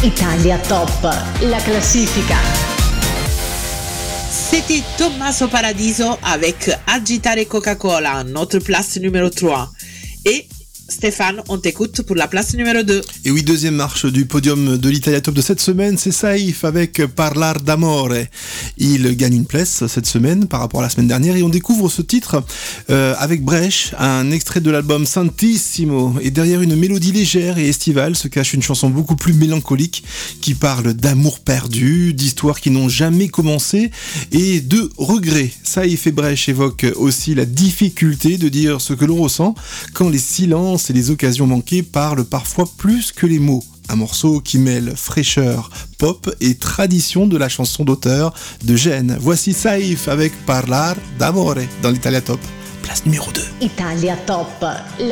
Italia Top, la classifica. C'était Tommaso Paradiso avec Agitare Coca-Cola, notre place numéro 3. Et Stéphane, on t'écoute pour la place numéro 2. Et oui, deuxième marche du podium de l'Italia Top de cette semaine, c'est Saïf avec Parlar d'Amore. Il gagne une place cette semaine par rapport à la semaine dernière et on découvre ce titre avec Brèche, un extrait de l'album Santissimo. Et derrière une mélodie légère et estivale se cache une chanson beaucoup plus mélancolique qui parle d'amour perdu, d'histoires qui n'ont jamais commencé et de regrets. Saïf et Brèche évoquent aussi la difficulté de dire ce que l'on ressent quand les silences et les occasions manquées parlent parfois plus que les mots. Un morceau qui mêle fraîcheur, pop et tradition de la chanson d'auteur de Gênes. Voici Saïf avec Parlar d'Amore dans l'Italia Top, place numéro 2. Italia Top, la